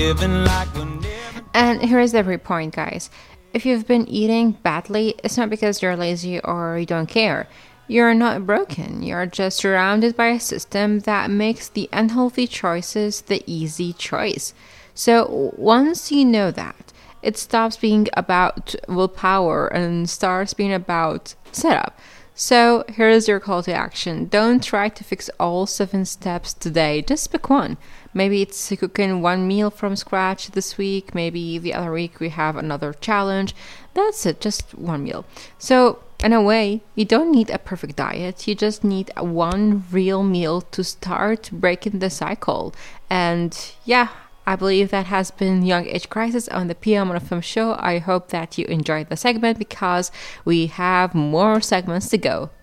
living like we're never. And here's every point, guys. If you've been eating badly, it's not because you're lazy or you don't care. You're not broken. You're just surrounded by a system that makes the unhealthy choices the easy choice. So once you know that, it stops being about willpower and starts being about setup. So here's your call to action. Don't try to fix all 7 steps today. Just pick one. Maybe it's cooking one meal from scratch this week. Maybe the other week we have another challenge. That's it, just one meal. So in a way, you don't need a perfect diet. You just need one real meal to start breaking the cycle. And yeah, I believe that has been Young Age Crisis on the PM on a Film show. I hope that you enjoyed the segment because we have more segments to go.